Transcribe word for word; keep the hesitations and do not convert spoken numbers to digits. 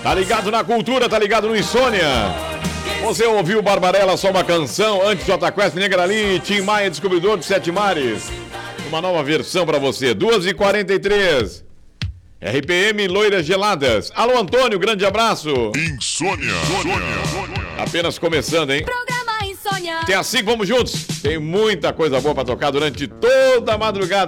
Tá ligado na cultura, tá ligado no Insônia. Você ouviu Barbarella, Só Uma Canção, antes Jota Quest, Negrali, Tim Maia, Descobridor de Sete Mares. Uma nova versão pra você, duas e quarenta e três. R P M Loiras Geladas. Alô, Antônio, grande abraço. Insônia. Insônia. Apenas começando, hein? Programa Insônia. Até assim, vamos juntos. Tem muita coisa boa pra tocar durante toda a madrugada.